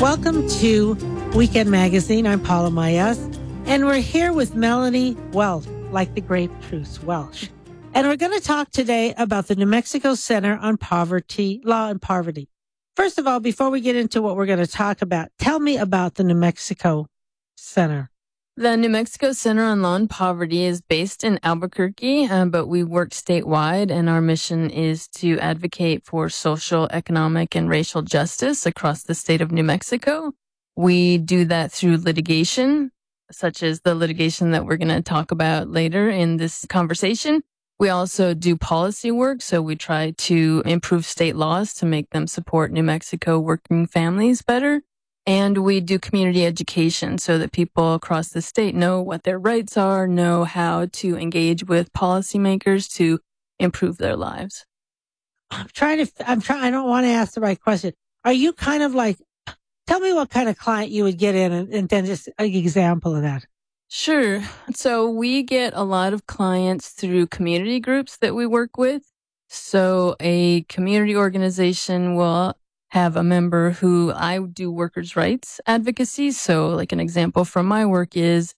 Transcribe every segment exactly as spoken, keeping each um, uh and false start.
Welcome to Weekend Magazine. I'm Paula Mayas, and we're here with Melanie Welch, like the grape Truce Welch. And we're going to talk today about the New Mexico Center on Poverty, Law and Poverty. First of all, before we get into what we're going to talk about, tell me about the New Mexico Center. The New Mexico Center on Law and Poverty is based in Albuquerque, uh, but we work statewide, and our mission is to advocate for social, economic, and racial justice across the state of New Mexico. We do that through litigation, such as the litigation that we're going to talk about later in this conversation. We also do policy work, so we try to improve state laws to make them support New Mexico working families better. And we do community education so that people across the state know what their rights are, know how to engage with policymakers to improve their lives. I'm trying to, I'm trying, I don't want to ask the right question. Are you kind of like, tell me what kind of client you would get in and, and then just an example of that. Sure. So we get a lot of clients through community groups that we work with. So a community organization will have a member who I do workers' rights advocacy. So like an example from my work is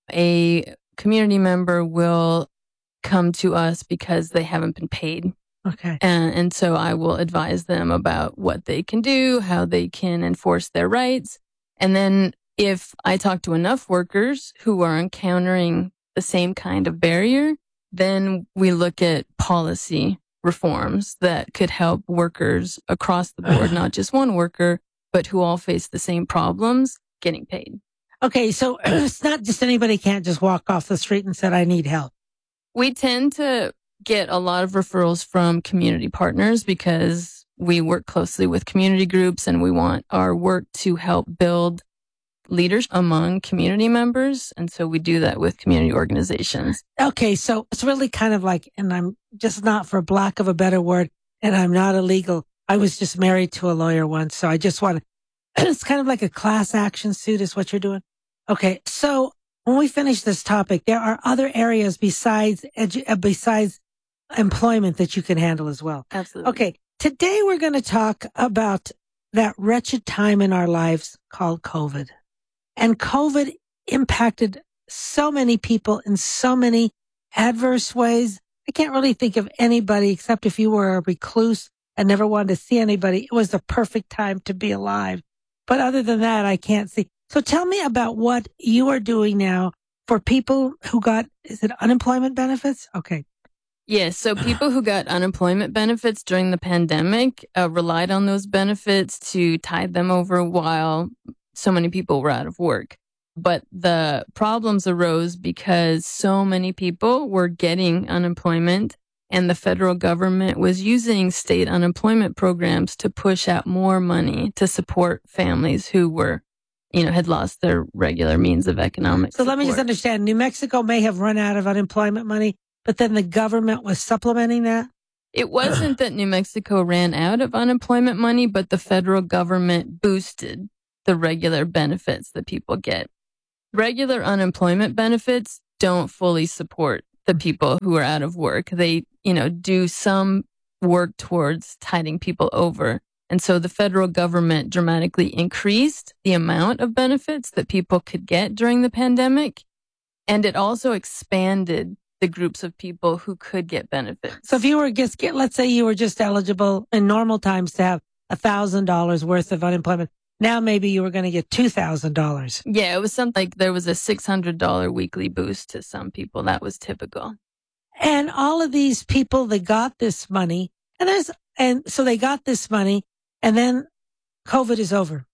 a community member will come to us because they haven't been paid. Okay. And, and so I will advise them about what they can do, how they can enforce their rights. And then if I talk to enough workers who are encountering the same kind of barrier, then we look at policy reforms that could help workers across the board, not just one worker, but who all face the same problems, getting paid. Okay, so it's not just anybody can't just walk off the street and say, I need help. We tend to get a lot of referrals from community partners because we work closely with community groups and we want our work to help build leaders among community members. And so we do that with community organizations. Okay, so it's really kind of like, and I'm just not for lack of a better word, and I'm not illegal. I was just married to a lawyer once, so I just want to, it's kind of like a class action suit is what you're doing. Okay, so when we finish this topic, there are other areas besides edu- besides employment that you can handle as well. Absolutely. Okay, today we're going to talk about that wretched time in our lives called COVID. And COVID impacted so many people in so many adverse ways. I can't really think of anybody except if you were a recluse and never wanted to see anybody. It was the perfect time to be alive. But other than that, I can't see. So tell me about what you are doing now for people who got, is it unemployment benefits? Okay. Yes. So people who got unemployment benefits during the pandemic uh, relied on those benefits to tide them over while so many people were out of work. But the problems arose because so many people were getting unemployment and the federal government was using state unemployment programs to push out more money to support families who were, you know, had lost their regular means of economic So support. let me just understand. New Mexico may have run out of unemployment money, but then the government was supplementing that? It wasn't that New Mexico ran out of unemployment money, but the federal government boosted the regular benefits that people get. Regular unemployment benefits don't fully support the people who are out of work. They, you know, do some work towards tiding people over. And so the federal government dramatically increased the amount of benefits that people could get during the pandemic. And it also expanded the groups of people who could get benefits. So if you were just get, let's say you were just eligible in normal times to have a thousand dollars worth of unemployment. Now maybe you were going to get two thousand dollars. Yeah, it was something like there was a six hundred dollars weekly boost to some people. That was typical. And all of these people, they got this money and there's, and so they got this money and then COVID is over.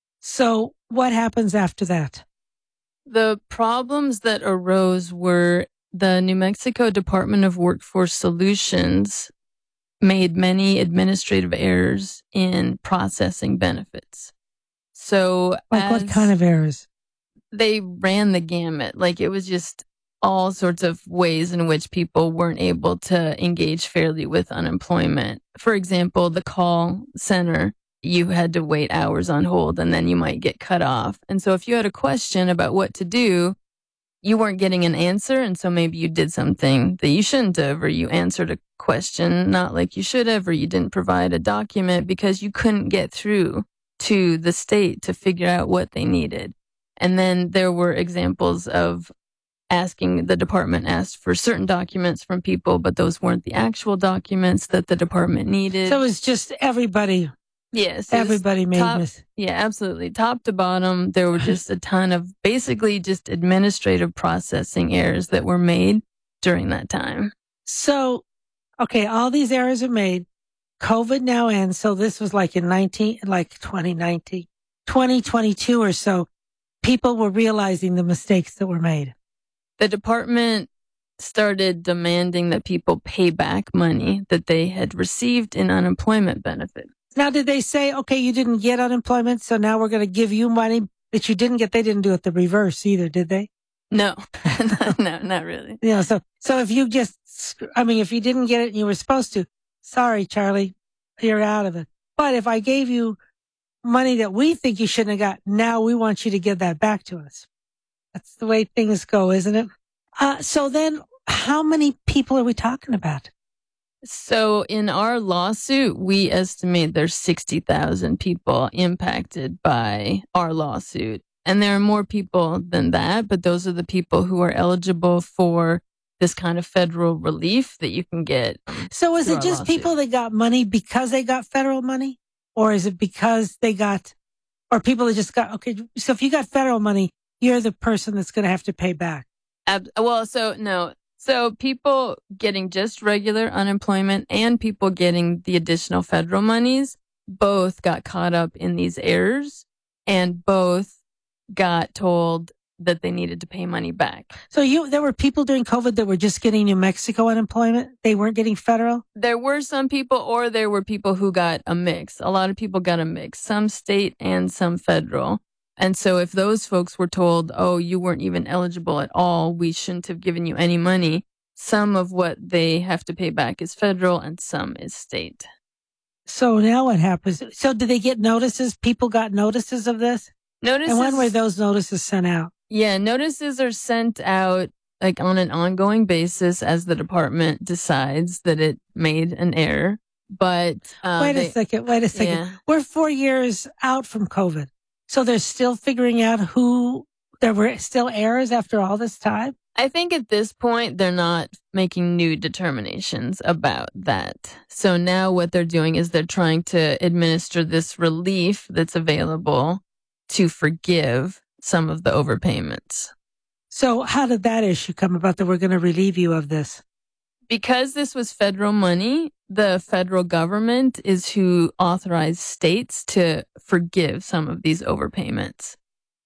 So what happens after that? The problems that arose were the New Mexico Department of Workforce Solutions made many administrative errors in processing benefits. So Like what kind of errors? They ran the gamut. Like it was just all sorts of ways in which people weren't able to engage fairly with unemployment. For example, the call center, you had to wait hours on hold and then you might get cut off. And so if you had a question about what to do, you weren't getting an answer. And so maybe you did something that you shouldn't have, or you answered a question not like you should have, or you didn't provide a document because you couldn't get through to the state to figure out what they needed. And then there were examples of asking, the department asked for certain documents from people, but those weren't the actual documents that the department needed. So it was just everybody. Yes. Everybody made top, this. Yeah, absolutely. Top to bottom, there were just a ton of basically just administrative processing errors that were made during that time. So, okay, all these errors are made. COVID now ends. So this was like in nineteen, like twenty nineteen, twenty twenty-two or so. People were realizing the mistakes that were made. The department started demanding that people pay back money that they had received in unemployment benefits. Now, did they say, okay, you didn't get unemployment, so now we're going to give you money that you didn't get? They didn't do it the reverse either, did they? No, no, no, not really. You know, so, so if you just, I mean, if you didn't get it and you were supposed to, sorry, Charlie, you're out of it. But if I gave you money that we think you shouldn't have got, now we want you to give that back to us. That's the way things go, isn't it? Uh, so then how many people are we talking about? So in our lawsuit, we estimate there's sixty thousand people impacted by our lawsuit. And there are more people than that, but those are the people who are eligible for this kind of federal relief that you can get. So is it just people that got money because they got federal money? Or is it because they got, or people that just got, okay, so if you got federal money, you're the person that's going to have to pay back. Ab- well, so no. So people getting just regular unemployment and people getting the additional federal monies both got caught up in these errors and both got told that they needed to pay money back. So you, there were people during COVID that were just getting New Mexico unemployment? They weren't getting federal? There were some people, or there were people who got a mix. A lot of people got a mix, some state and some federal. And so if those folks were told, oh, you weren't even eligible at all, we shouldn't have given you any money, some of what they have to pay back is federal and some is state. So now what happens? So did they get notices? People got notices of this? Notices. And when were those notices sent out? Yeah, notices are sent out like on an ongoing basis as the department decides that it made an error. But uh, wait they, a second, wait a second. Yeah. We're four years out from COVID. So they're still figuring out who, there were still errors after all this time? I think at this point, they're not making new determinations about that. So now what they're doing is they're trying to administer this relief that's available to forgive some of the overpayments. So how did that issue come about that we're going to relieve you of this? Because this was federal money, the federal government is who authorized states to forgive some of these overpayments.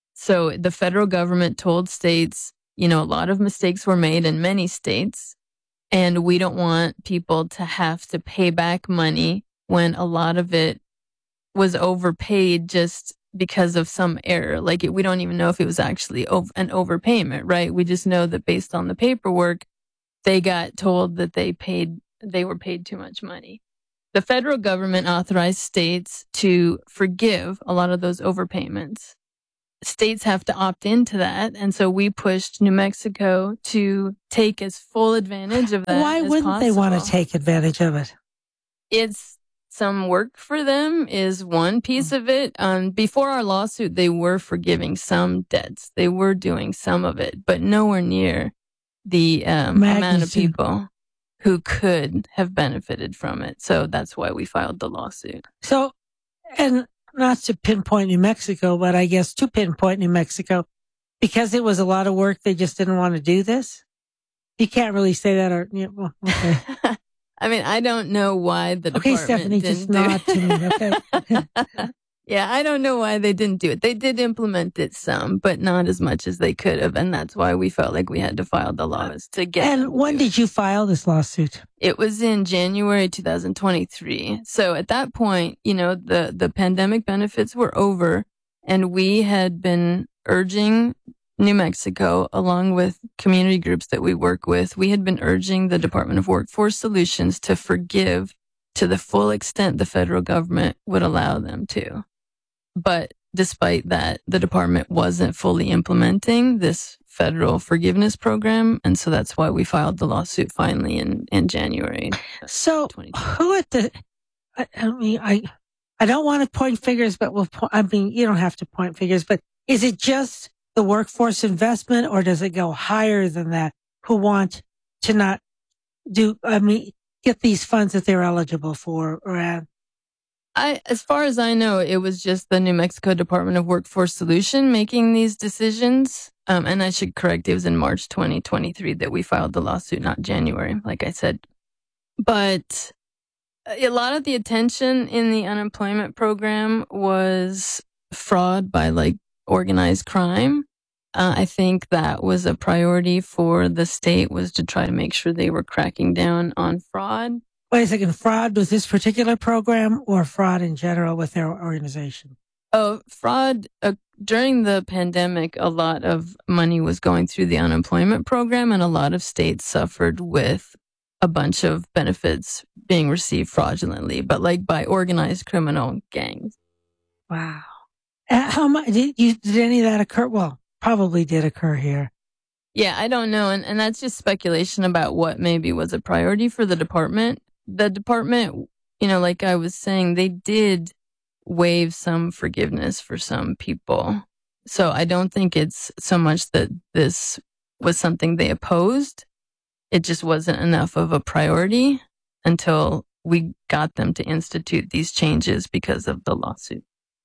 So the federal government told states, you know, a lot of mistakes were made in many states, and we don't want people to have to pay back money when a lot of it was overpaid just because of some error. Like it, we don't even know if it was actually ov- an overpayment, right? We just know that based on the paperwork, they got told that they paid, they were paid too much money. The federal government authorized states to forgive a lot of those overpayments. States have to opt into that. And so we pushed New Mexico to take as full advantage of that. Why as wouldn't possible. they want to take advantage of it? It's some work for them is one piece of it. Um, before our lawsuit, they were forgiving some debts. They were doing some of it, but nowhere near the um, amount of people who could have benefited from it. So that's why we filed the lawsuit. So, and not to pinpoint New Mexico, but I guess to pinpoint New Mexico, because it was a lot of work, they just didn't want to do this. You can't really say that, or yeah, well, okay. I mean, I don't know why the okay, department Stephanie, didn't just do nod to me. Okay. Yeah, I don't know why they didn't do it. They did implement it some, but not as much as they could have, and that's why we felt like we had to file the laws to get. And when did you file this lawsuit? It was in January twenty twenty-three. So at that point, you know, the the pandemic benefits were over, and we had been urging New Mexico, along with community groups that we work with, we had been urging the Department of Workforce Solutions to forgive to the full extent the federal government would allow them to. But despite that, the department wasn't fully implementing this federal forgiveness program. And so that's why we filed the lawsuit finally in, in January. So who at the, I, I mean, I, I don't want to point fingers, but we'll, po- I mean, you don't have to point fingers, but is it just the workforce investment or does it go higher than that who want to not do, I mean, get these funds that they're eligible for or uh, I, as far as I know, it was just the New Mexico Department of Workforce Solution making these decisions. Um, and I should correct, it was in March twenty twenty-three that we filed the lawsuit, not January, like I said. But a lot of the attention in the unemployment program was fraud by like organized crime. Uh, I think that was a priority for the state, was to try to make sure they were cracking down on fraud. Wait a second, fraud with this particular program or fraud in general with their organization? Oh, fraud. Uh, during the pandemic, a lot of money was going through the unemployment program, and a lot of states suffered with a bunch of benefits being received fraudulently, but like by organized criminal gangs. Wow. Uh, how much did you, did any of that occur? Well, probably did occur here. Yeah, I don't know. And, and that's just speculation about what maybe was a priority for the department. The department, you know, like I was saying, they did waive some forgiveness for some people. So I don't think it's so much that this was something they opposed. It just wasn't enough of a priority until we got them to institute these changes because of the lawsuit.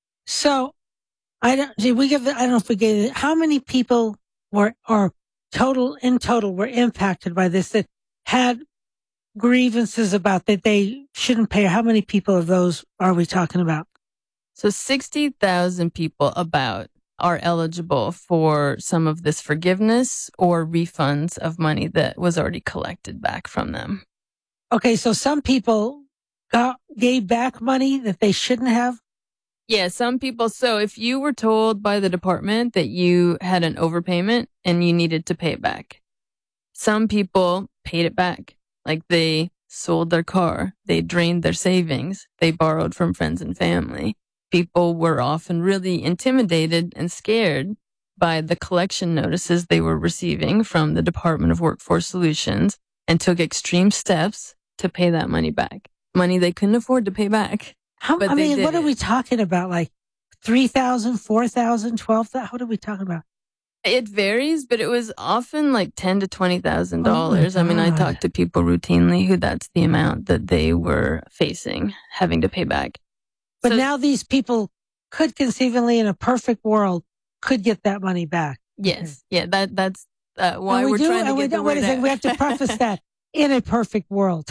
So I don't, did we give, I don't know if we gave it, how many people were, or total, in total were impacted by this that had grievances about that they shouldn't pay? How many people of those are we talking about? So sixty thousand people about are eligible for some of this forgiveness or refunds of money that was already collected back from them. Okay, so some people got, gave back money that they shouldn't have? Yeah, some people. So if you were told by the department that you had an overpayment and you needed to pay it back, some people paid it back. Like they sold their car, they drained their savings, they borrowed from friends and family. People were often really intimidated and scared by the collection notices they were receiving from the Department of Workforce Solutions and took extreme steps to pay that money back. Money they couldn't afford to pay back. How, But I they mean, what did are we it. talking about? Like three thousand, four thousand, twelve thousand? What are we talking about? It varies, but it was often like ten to twenty thousand Oh dollars. my I mean, I God. talk to people routinely who that's the amount that they were facing having to pay back. But So- now these people could conceivably, in a perfect world, could get that money back. Yes, yeah, that that's uh, why And we we're do, trying to and we get the don't, wait a word second, out. we have to preface that in a perfect world.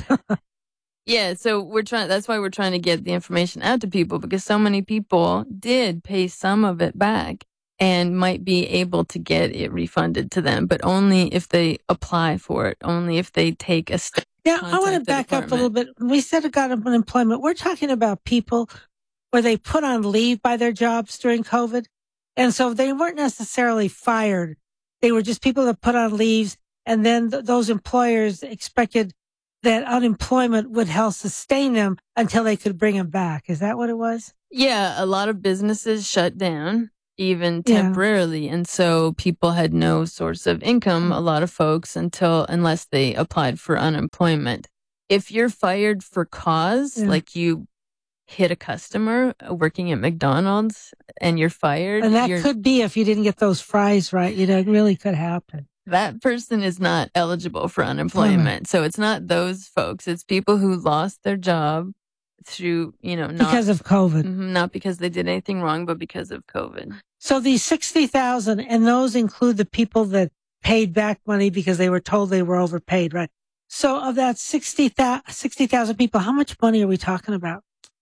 Yeah, so we're trying. That's why we're trying to get the information out to people, because so many people did pay some of it back and might be able to get it refunded to them, but only if they apply for it, only if they take a step. Now, I want to Contact the back up a little bit. We said about unemployment. We're talking about people where they put on leave by their jobs during COVID. And so they weren't necessarily fired. They were just people that put on leaves. And then th- those employers expected that unemployment would help sustain them until they could bring them back. Is that what it was? Yeah, a lot of businesses shut down, even Yeah. temporarily. And so people had no source of income, a lot of folks, until, unless they applied for unemployment. If you're fired for cause, Yeah. like you hit a customer working at McDonald's and you're fired, And that you're, could be if you didn't get those fries right. You know, it really could happen. that person is not eligible for unemployment. So it's not those folks. It's people who lost their job through, you know, not Because of COVID. Mhm, not because they did anything wrong, but because of COVID. So these sixty thousand, and those include the people that paid back money because they were told they were overpaid, right? So of that sixty thousand people, how much money are we talking about?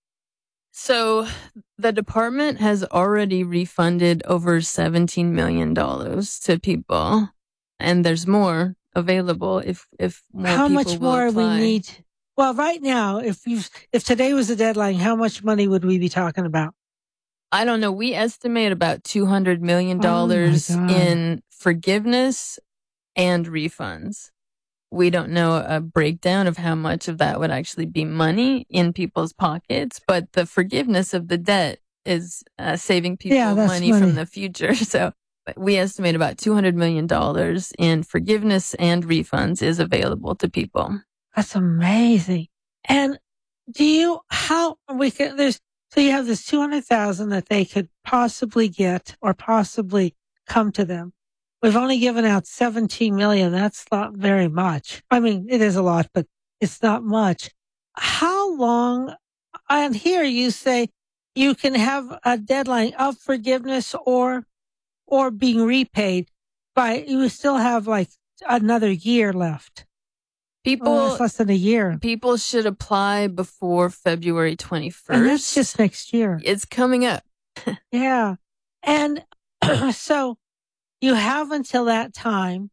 So the department has already refunded over seventeen million dollars to people, and there's more available if, if more How people much will more apply. we need? Well, right now, if you if today was the deadline, how much money would we be talking about? I don't know. We estimate about two hundred million dollars Oh my God. in forgiveness and refunds. We don't know a breakdown of how much of that would actually be money in people's pockets, but the forgiveness of the debt is uh, saving people Yeah, that's money, money. from the future. So we estimate about two hundred million dollars in forgiveness and refunds is available to people. That's amazing. And do you how we can? There's So you have this two hundred thousand that they could possibly get or possibly come to them. We've only given out seventeen million. That's not very much. I mean, it is a lot, but it's not much. How long, and here you say you can have a deadline of forgiveness or, or being repaid by, you still have like another year left. People, oh, that's less than a year. People should apply before February twenty-first. And that's just next year. It's coming up. Yeah. And so you have until that time.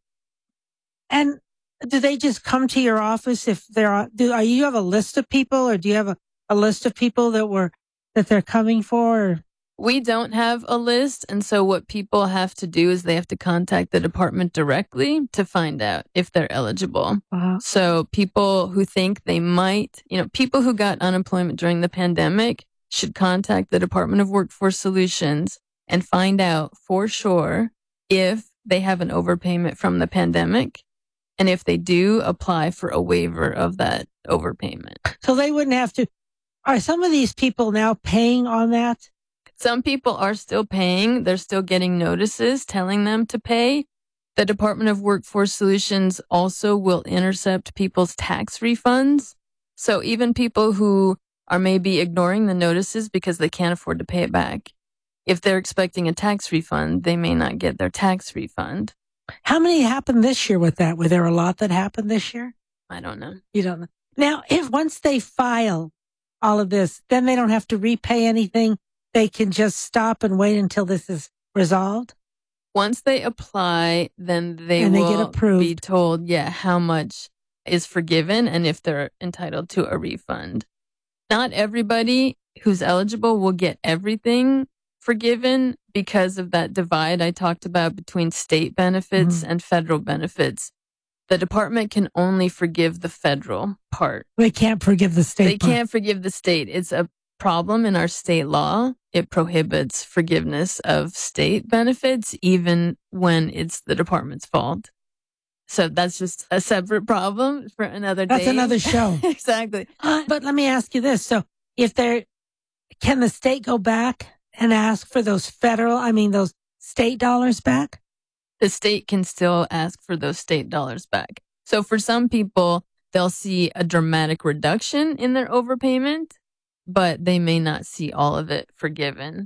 And do they just come to your office if there are, do are you have a list of people, or do you have a, a list of people that were, that they're coming for? Or? We don't have a list. And so what people have to do is they have to contact the department directly to find out if they're eligible. Uh-huh. So people who think they might, you know, people who got unemployment during the pandemic should contact the Department of Workforce Solutions and find out for sure if they have an overpayment from the pandemic. And if they do, apply for a waiver of that overpayment. So they wouldn't have to. Are some of these people now paying on that? Some people are still paying. They're still getting notices telling them to pay. The Department of Workforce Solutions also will intercept people's tax refunds. So even people who are maybe ignoring the notices because they can't afford to pay it back, if they're expecting a tax refund, they may not get their tax refund. How many happened this year with that? Were there a lot that happened this year? I don't know. You don't know. Now, if once they file all of this, then they don't have to repay anything. They can just stop and wait until this is resolved? Once they apply, then they and they will get approved. be told, yeah, how much is forgiven and if they're entitled to a refund. Not everybody who's eligible will get everything forgiven because of that divide I talked about between state benefits mm-hmm. and federal benefits. The department can only forgive the federal part. They can't forgive the state They part. can't forgive the state. It's a problem in our state law. It prohibits forgiveness of state benefits, even when it's the department's fault. So that's just a separate problem for another day. That's another show. Exactly. Uh, but let me ask you this. So if there, can the state go back and ask for those federal, I mean, those state dollars back? The state can still ask for those state dollars back. So for some people, they'll see a dramatic reduction in their overpayment, but they may not see all of it forgiven.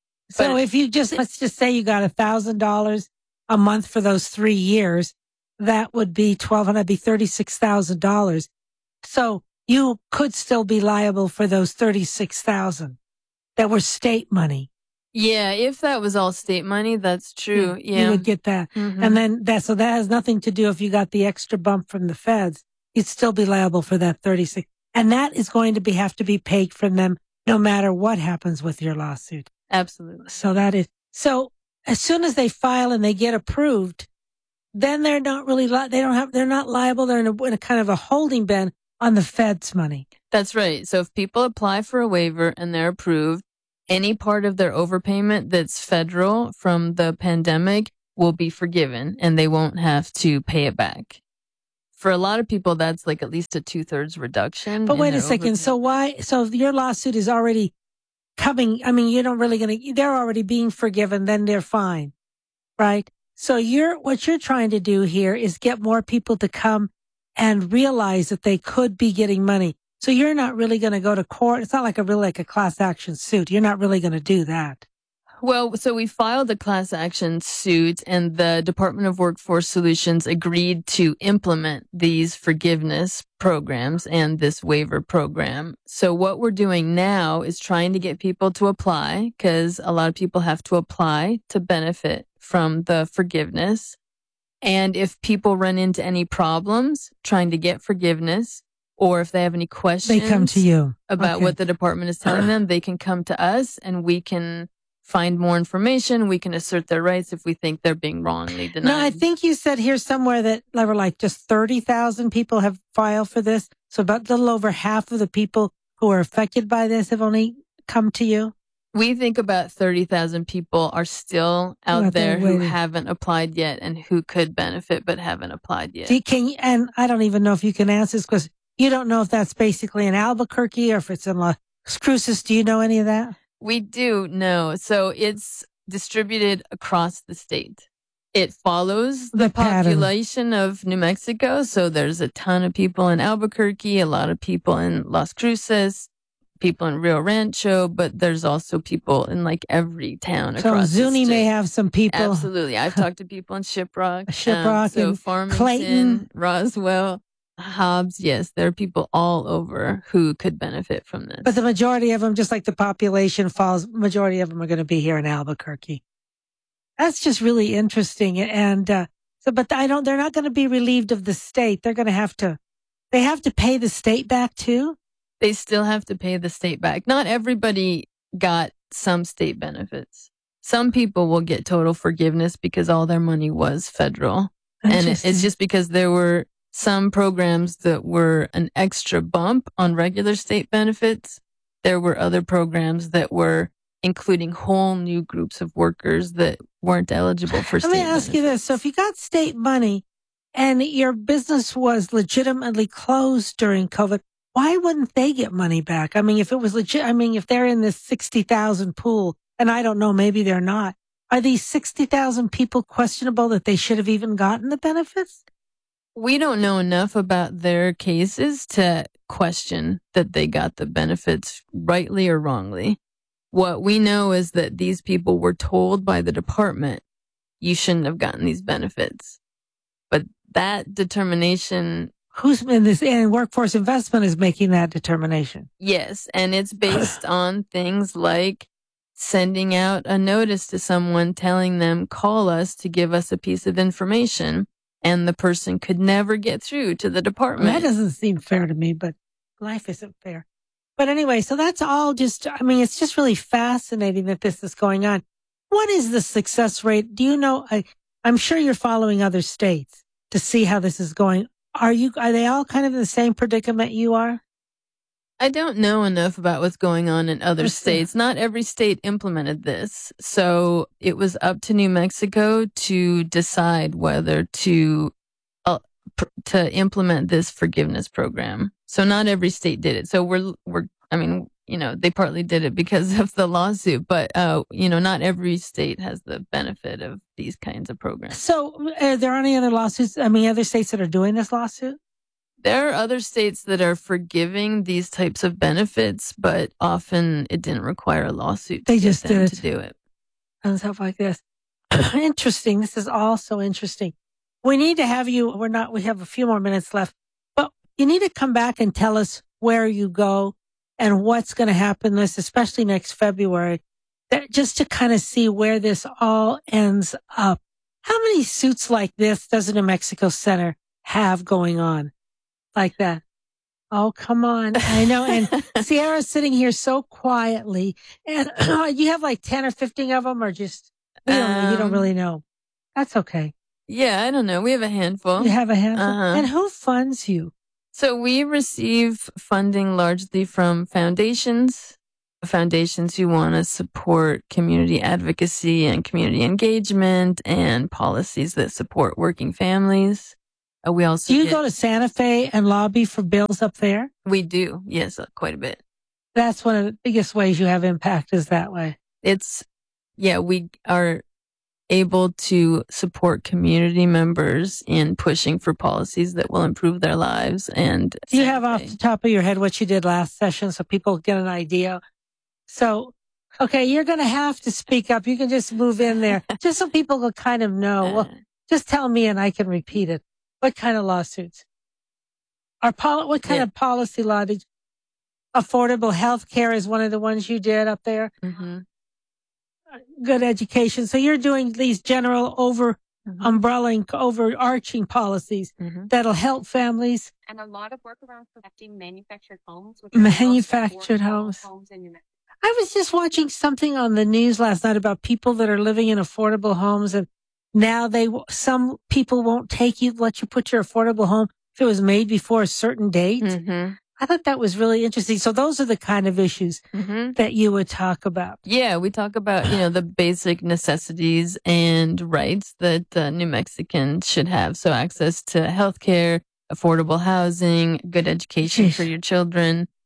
So but if you just, let's just say you got a thousand dollars a month for those three years, that would be twelve hundred, that'd be thirty-six thousand dollars. So you could still be liable for those thirty-six thousand that were state money. Yeah, if that was all state money, that's true. You, yeah. you would get that. Mm-hmm. And then that, so that has nothing to do if you got the extra bump from the feds, you'd still be liable for that thirty-six. And that is going to be, have to be paid from them no matter what happens with your lawsuit. Absolutely. So that is, so as soon as they file and they get approved, then they're not really, li- they don't have, they're not liable. They're in a, in a kind of a holding bin on the feds' money. That's right. So if people apply for a waiver and they're approved, any part of their overpayment that's federal from the pandemic will be forgiven and they won't have to pay it back. For a lot of people, that's like at least a two thirds reduction. But wait a second. Overpayment. So why, so if your lawsuit is already coming, I mean, you're not really going to, they're already being forgiven, then they're fine. Right? So you're, what you're trying to do here is get more people to come and realize that they could be getting money. So you're not really going to go to court. It's not like a really like a class action suit. You're not really going to do that. Well, so we filed a class action suit and the Department of Workforce Solutions agreed to implement these forgiveness programs and this waiver program. So what we're doing now is trying to get people to apply because a lot of people have to apply to benefit from the forgiveness. And if people run into any problems trying to get forgiveness, or if they have any questions they come to you about okay. what the department is telling them, they can come to us and we can find more information. We can assert their rights if we think they're being wrongly denied. No, I think you said here somewhere that there were like just thirty thousand people have filed for this. So about a little over half of the people who are affected by this have only come to you. We think about thirty thousand people are still out, out there, there who haven't applied yet and who could benefit but haven't applied yet. You, can, and I don't even know if you can answer this because you don't know if that's basically in Albuquerque or if it's in La, Cruces, do you know any of that? We do know. So it's distributed across the state. It follows the, The pattern. population of New Mexico. So there's a ton of people in Albuquerque, a lot of people in Las Cruces, people in Rio Rancho, but there's also people in like every town So across the Zuni state. may have some people. Absolutely. I've talked to people in Shiprock. Shiprock um, so and Farmington, Clayton. Roswell, Hobbs. Yes, there are people all over who could benefit from this. But the majority of them, just like the population falls, majority of them are going to be here in Albuquerque. That's just really interesting. And uh, so, but I don't. They're not going to be relieved of the state. They're going to have to. They have to pay the state back too. They still have to pay the state back. Not everybody got some state benefits. Some people will get total forgiveness because all their money was federal. And it, it's just because there were some programs that were an extra bump on regular state benefits. There were other programs that were including whole new groups of workers that weren't eligible for state Let me ask benefits. you this. So if you got state money and your business was legitimately closed during COVID, why wouldn't they get money back? I mean, if it was legit, I mean, if they're in this sixty thousand pool, and I don't know, maybe they're not, are these sixty thousand people questionable that they should have even gotten the benefits? We don't know enough about their cases to question that they got the benefits rightly or wrongly. What we know is that these people were told by the department, you shouldn't have gotten these benefits. But that determination... Who's in this, and Workforce Investment is making that determination. Yes, and it's based on things like sending out a notice to someone telling them, call us to give us a piece of information, and the person could never get through to the department. Well, that doesn't seem fair to me, but life isn't fair. But anyway, so that's all just, I mean, it's just really fascinating that this is going on. What is the success rate? Do you know, I, I'm sure you're following other states to see how this is going. Are you, are they all kind of in the same predicament you are? I don't know enough about what's going on in other What's states. Not every state implemented this. So it was up to New Mexico to decide whether to uh, pr- to implement this forgiveness program. So not every state did it. So we're we're I mean, you know, they partly did it because of the lawsuit, but uh, you know, not every state has the benefit of these kinds of programs. So are there any other lawsuits? I mean, other states that are doing this lawsuit? There are other states that are forgiving these types of benefits, but often it didn't require a lawsuit. They to just get them did it. to do it. And stuff like this. Interesting. This is all so interesting. We need to have you, we're not, we have a few more minutes left, but you need to come back and tell us where you go and what's going to happen this, especially next February, that just to kind of see where this all ends up. How many suits like this does the New Mexico Center have going on like that? Oh, come on. I know. And Sierra's sitting here so quietly. And you have like ten or fifteen of them, or just, we don't know, you don't Um, really know. That's okay. Yeah, I don't know. We have a handful. You have a handful. Uh-huh. And who funds you? So we receive funding largely from foundations, foundations who want to support community advocacy and community engagement and policies that support working families. Uh, we also Do you get- go to Santa Fe and lobby for bills up there? We do, yes, uh, quite a bit. That's one of the biggest ways you have impact is that way. It's, yeah, we are able to support community members in pushing for policies that will improve their lives. And Do you have off the top of your head what you did last session so people get an idea? So, okay, you're going to have to speak up. You can just move in there just so people will kind of know. Well, just tell me and I can repeat it. What kind of lawsuits? Our pol- what kind Yeah. of policy law did you- affordable health care is one of the ones you did up there. hmm Good education. So you're doing these general over Mhm. umbrelling, overarching policies hmm that'll help families. And a lot of work around protecting manufactured homes. Which are the most Manufactured affordable homes. homes in New Mexico. I was just watching something on the news last night about people that are living in affordable homes, and now they some people won't take you, let you put your affordable home if it was made before a certain date. hmm I thought that was really interesting. So those are the kind of issues hmm that you would talk about. Yeah, we talk about, you know, the basic necessities and rights that uh, New Mexicans should have. So access to healthcare, affordable housing, good education Jeez. for your children,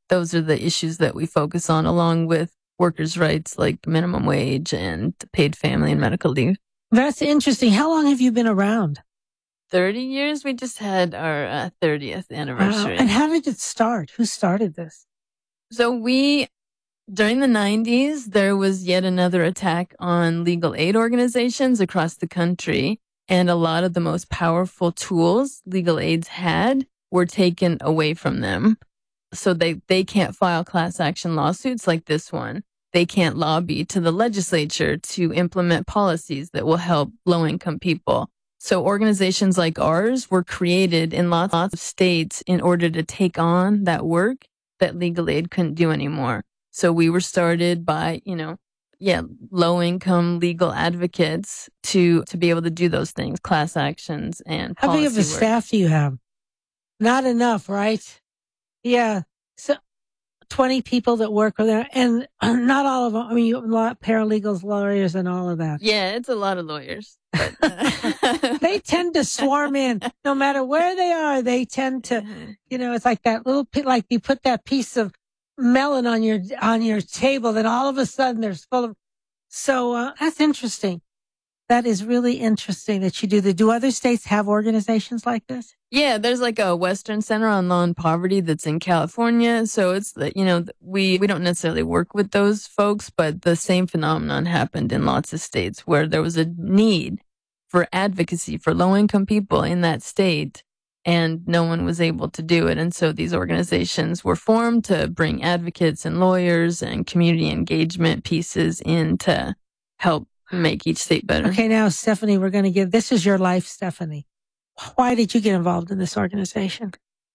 those are the issues that we focus on, along with workers' rights like minimum wage and paid family and medical leave. That's interesting. How long have you been around? thirty years. We just had our uh, thirtieth anniversary. Wow. And how did it start? Who started this? So we, during the nineties, there was yet another attack on legal aid organizations across the country. And a lot of the most powerful tools legal aids had were taken away from them. So they, they can't file class action lawsuits like this one. They can't lobby to the legislature to implement policies that will help low-income people. So organizations like ours were created in lots of states in order to take on that work that legal aid couldn't do anymore. So we were started by, you know, yeah, low-income legal advocates to to be able to do those things, class actions and How policy big of a work. staff do you have? Not enough, right? Yeah. So twenty people that work with there, and not all of them. I mean, you have a lot paralegals, lawyers, and all of that. Yeah, it's a lot of lawyers. But, uh, They tend to swarm in, no matter where they are. They tend to, you know, it's like that little pit, like you put that piece of melon on your on your table, then all of a sudden there's full of. So uh, that's interesting. That is really interesting that you do that. Do other states have organizations like this? Yeah, there's like a Western Center on Law and Poverty that's in California. So it's the, you know, we, we don't necessarily work with those folks, but the same phenomenon happened in lots of states where there was a need for advocacy for low income people in that state, and no one was able to do it. And so these organizations were formed to bring advocates and lawyers and community engagement pieces in to help make each state better. Okay, now, Stephanie, we're going to give, this is your life, Stephanie. Why did you get involved in this organization?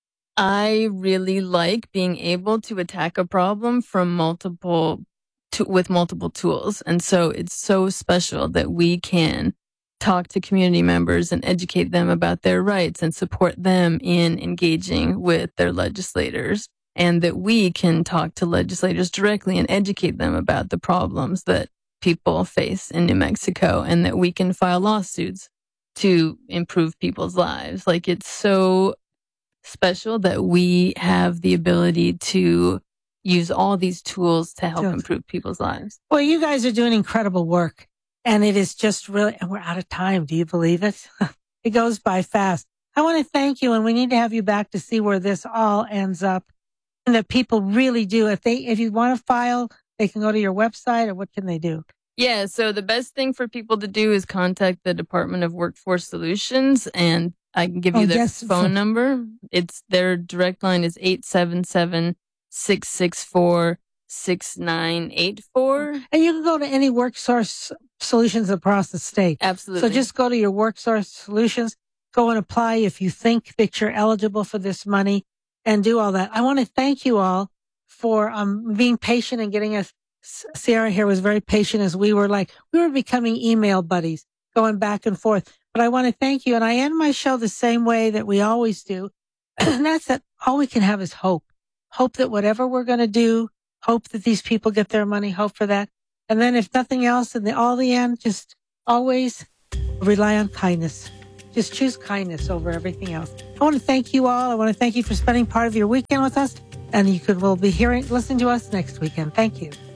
I really like being able to attack a problem from multiple, to, with multiple tools. And so it's so special that we can talk to community members and educate them about their rights and support them in engaging with their legislators. And that we can talk to legislators directly and educate them about the problems that people face in New Mexico, and that we can file lawsuits to improve people's lives. Like, it's so special that we have the ability to use all these tools to help Yes. improve people's lives. Well, you guys are doing incredible work, and it is just really, and we're out of time. Do you believe it? It goes by fast. I want to thank you, and we need to have you back to see where this all ends up, and that people really do. If they, if you want to file, they can go to your website, or what can they do? Yeah, so the best thing for people to do is contact the Department of Workforce Solutions, and I can give you Oh, their yes. phone number. It's their direct line is eight seven seven, six six four, six nine eight four. And you can go to any WorkSource solutions across the state. Absolutely. So just go to your WorkSource solutions, go and apply if you think that you're eligible for this money, and do all that. I want to thank you all for um, being patient and getting us. Sierra here was very patient as we were like, we were becoming email buddies, going back and forth. But I want to thank you. And I end my show the same way that we always do. And that's that all we can have is hope. Hope that whatever we're going to do, hope that these people get their money, hope for that. And then if nothing else, in the all the end, just always rely on kindness. Just choose kindness over everything else. I want to thank you all. I want to thank you for spending part of your weekend with us. And you could will be hearing, listening to us next weekend. Thank you.